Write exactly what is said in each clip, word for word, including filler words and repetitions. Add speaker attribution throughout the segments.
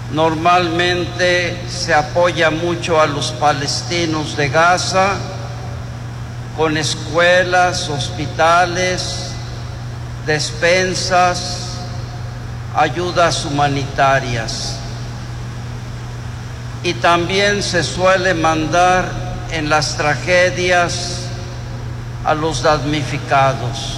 Speaker 1: Normalmente se apoya mucho a los palestinos de Gaza con escuelas, hospitales, despensas, ayudas humanitarias. Y también se suele mandar en las tragedias a los damnificados.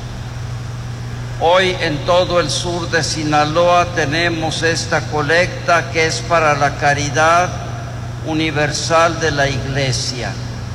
Speaker 1: Hoy en todo el sur de Sinaloa tenemos esta colecta que es para la caridad universal de la Iglesia.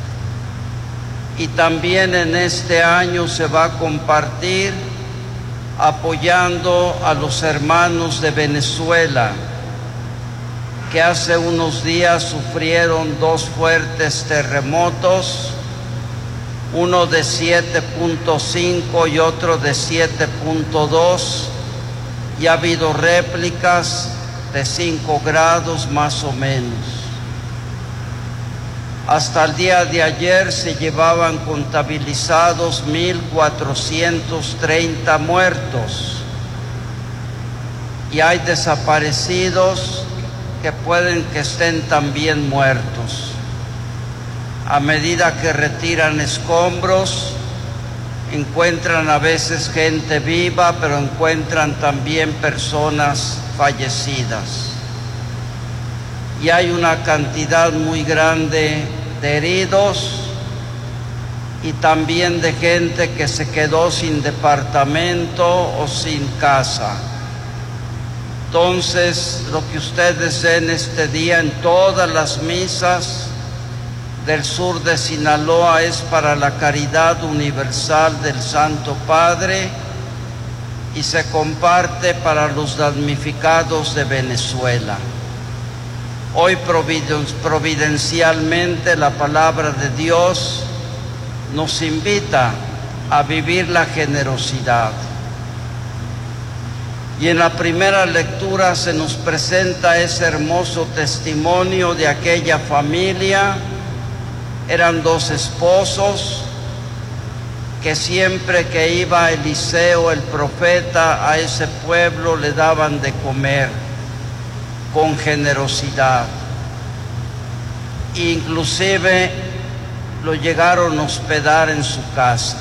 Speaker 1: Y también en este año se va a compartir apoyando a los hermanos de Venezuela, que hace unos días sufrieron dos fuertes terremotos, uno de siete punto cinco y otro de siete punto dos, y ha habido réplicas de cinco grados más o menos. Hasta el día de ayer se llevaban contabilizados mil cuatrocientos treinta muertos y hay desaparecidos que pueden que estén también muertos. A medida que retiran escombros, encuentran a veces gente viva, pero encuentran también personas fallecidas. Y hay una cantidad muy grande de heridos y también de gente que se quedó sin departamento o sin casa. Entonces, lo que ustedes ven este día en todas las misas del sur de Sinaloa es para la caridad universal del Santo Padre y se comparte para los damnificados de Venezuela. Hoy providencialmente la palabra de Dios nos invita a vivir la generosidad. Y en la primera lectura se nos presenta ese hermoso testimonio de aquella familia. Eran dos esposos que siempre que iba Eliseo, el profeta, a ese pueblo le daban de comer con generosidad. Inclusive lo llegaron a hospedar en su casa.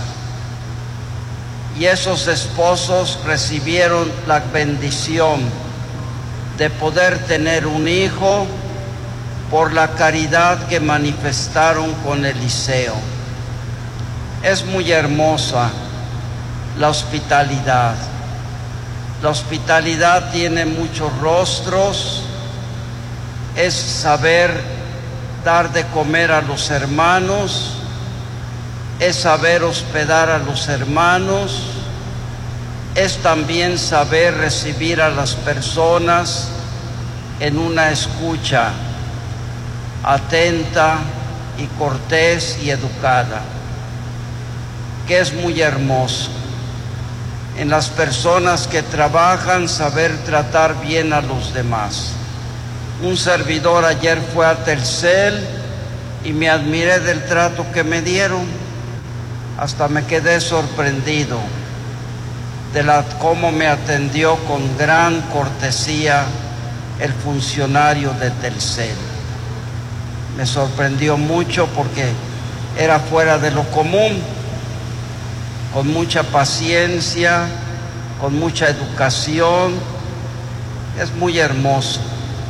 Speaker 1: Y esos esposos recibieron la bendición de poder tener un hijo por la caridad que manifestaron con Eliseo. Es muy hermosa la hospitalidad. La hospitalidad tiene muchos rostros. Es saber dar de comer a los hermanos, es saber hospedar a los hermanos, es también saber recibir a las personas en una escucha atenta y cortés y educada, que es muy hermoso. En las personas que trabajan, saber tratar bien a los demás. Un servidor ayer fue a Telcel y me admiré del trato que me dieron. Hasta me quedé sorprendido de la, cómo me atendió con gran cortesía el funcionario de Telcel. Me sorprendió mucho porque era fuera de lo común, con mucha paciencia, con mucha educación. Es muy hermoso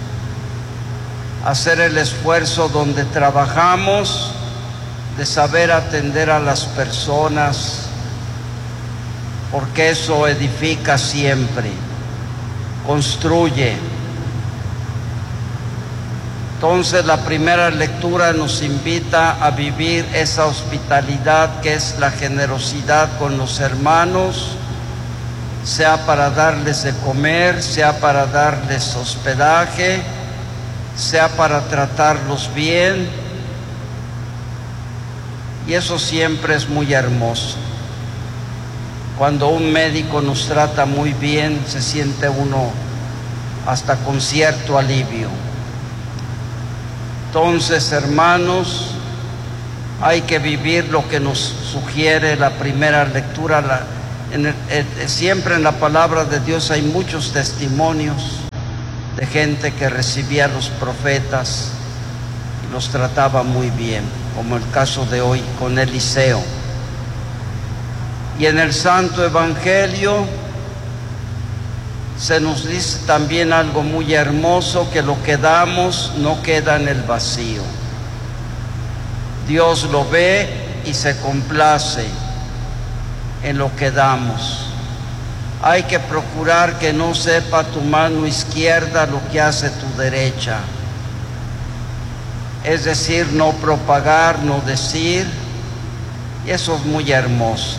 Speaker 1: hacer el esfuerzo donde trabajamos de saber atender a las personas, porque eso edifica siempre, construye. Entonces la primera lectura nos invita a vivir esa hospitalidad que es la generosidad con los hermanos, sea para darles de comer, sea para darles hospedaje, sea para tratarlos bien. Y eso siempre es muy hermoso. Cuando un médico nos trata muy bien, se siente uno hasta con cierto alivio. Entonces, hermanos, hay que vivir lo que nos sugiere la primera lectura. La, en el, eh, siempre en la palabra de Dios hay muchos testimonios de gente que recibía a los profetas y los trataba muy bien, como el caso de hoy con Eliseo. Y en el Santo Evangelio se nos dice también algo muy hermoso, que lo que damos no queda en el vacío. Dios lo ve y se complace en lo que damos. Hay que procurar que no sepa tu mano izquierda lo que hace tu derecha. Es decir, no propagar, no decir, y eso es muy hermoso.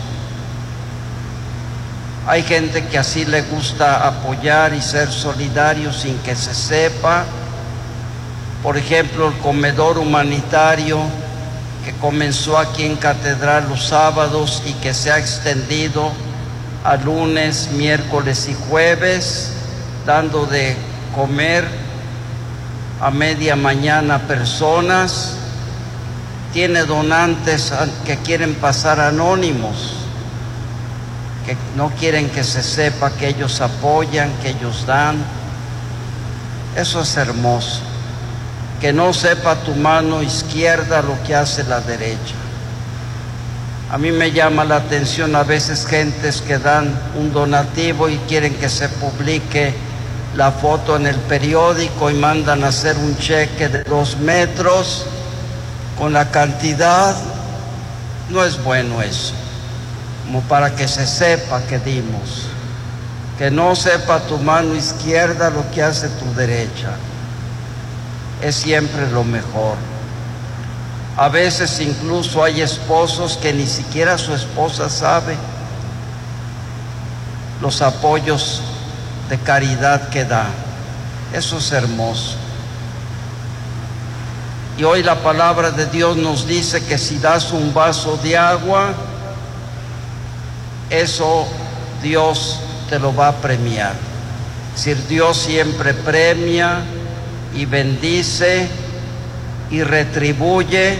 Speaker 1: Hay gente que así le gusta apoyar y ser solidario sin que se sepa. Por ejemplo, el comedor humanitario que comenzó aquí en Catedral los sábados y que se ha extendido a lunes, miércoles y jueves, dando de comer a media mañana a personas. Tiene donantes que quieren pasar anónimos, que no quieren que se sepa que ellos apoyan, que ellos dan. Eso es hermoso, que no sepa tu mano izquierda lo que hace la derecha. A mí me llama la atención a veces gentes que dan un donativo y quieren que se publique la foto en el periódico y mandan a hacer un cheque de dos metros con la cantidad. No es bueno eso, como para que se sepa que dimos. Que no sepa tu mano izquierda lo que hace tu derecha. Es siempre lo mejor. A veces incluso hay esposos que ni siquiera su esposa sabe los apoyos de caridad que da. Eso es hermoso. Y hoy la palabra de Dios nos dice que si das un vaso de agua, eso Dios te lo va a premiar. Es decir, Dios siempre premia y bendice y retribuye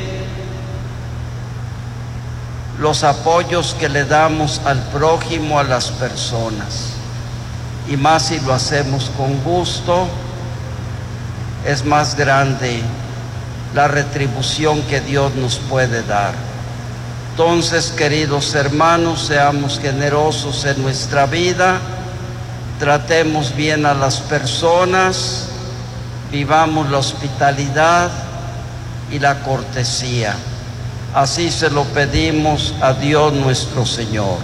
Speaker 1: los apoyos que le damos al prójimo, a las personas. Y más si lo hacemos con gusto, es más grande la retribución que Dios nos puede dar. Entonces, queridos hermanos, seamos generosos en nuestra vida, tratemos bien a las personas, vivamos la hospitalidad y la cortesía. Así se lo pedimos a Dios nuestro Señor.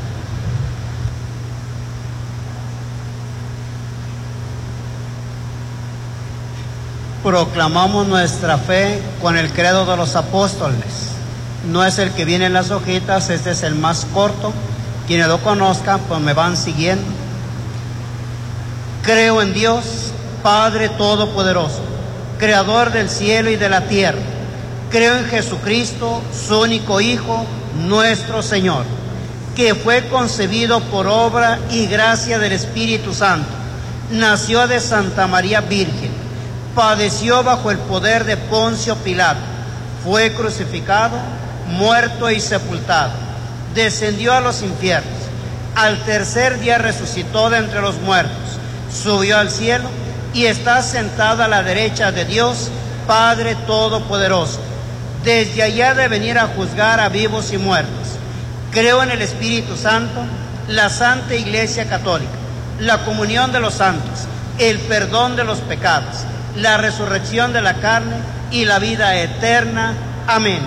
Speaker 2: Proclamamos nuestra fe con el credo de los apóstoles. No es el que viene en las hojitas, este es el más corto. Quienes lo conozcan, pues me van siguiendo. Creo en Dios, Padre Todopoderoso, Creador del cielo y de la tierra. Creo en Jesucristo, su único Hijo, nuestro Señor, que fue concebido por obra y gracia del Espíritu Santo. Nació de Santa María Virgen, padeció bajo el poder de Poncio Pilato, fue crucificado, muerto y sepultado, descendió a los infiernos, al tercer día resucitó de entre los muertos, subió al cielo y está sentado a la derecha de Dios, Padre Todopoderoso. Desde allá de venir a juzgar a vivos y muertos. Creo en el Espíritu Santo, la Santa Iglesia Católica, la comunión de los santos, el perdón de los pecados, la resurrección de la carne y la vida eterna. Amén.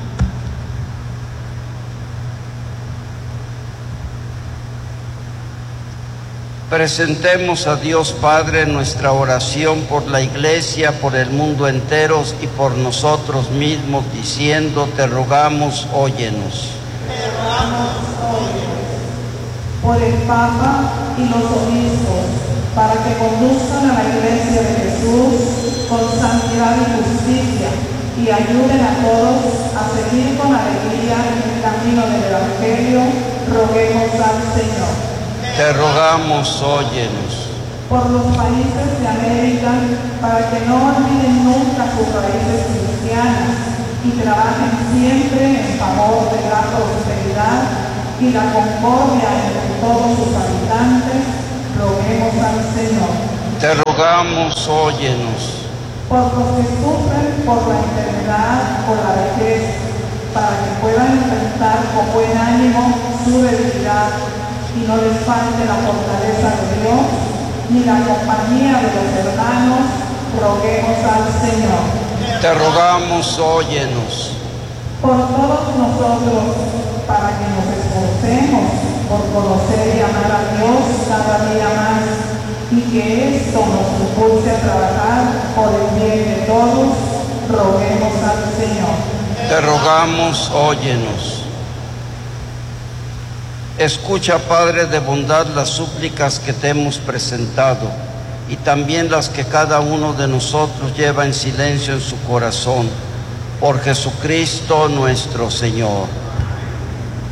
Speaker 1: Presentemos a Dios Padre nuestra oración por la Iglesia, por el mundo entero y por nosotros mismos, diciendo: te rogamos, óyenos.
Speaker 3: Te rogamos, óyenos. Por el Papa y los obispos, para que conduzcan a la Iglesia de Jesús con santidad y justicia, y ayuden a todos a seguir con alegría en el camino del Evangelio, roguemos al Señor.
Speaker 1: Te rogamos, óyenos.
Speaker 3: Por los países de América, para que no olviden nunca sus raíces cristianas y trabajen siempre en favor de la prosperidad y la concordia entre todos sus habitantes, roguemos al Señor.
Speaker 1: Te rogamos, óyenos.
Speaker 3: Por los que sufren por la enfermedad o la vejez, para que puedan enfrentar con buen ánimo su debilidad y no les falte la fortaleza de Dios ni la compañía de los hermanos, roguemos al Señor.
Speaker 1: Te rogamos, óyenos.
Speaker 3: Por todos nosotros, para que nos esforcemos por conocer y amar a Dios cada día más, y que esto nos impulse a trabajar por el bien de todos, roguemos al Señor.
Speaker 1: Te rogamos, óyenos. Escucha, Padre de bondad, las súplicas que te hemos presentado y también las que cada uno de nosotros lleva en silencio en su corazón. Por Jesucristo nuestro Señor.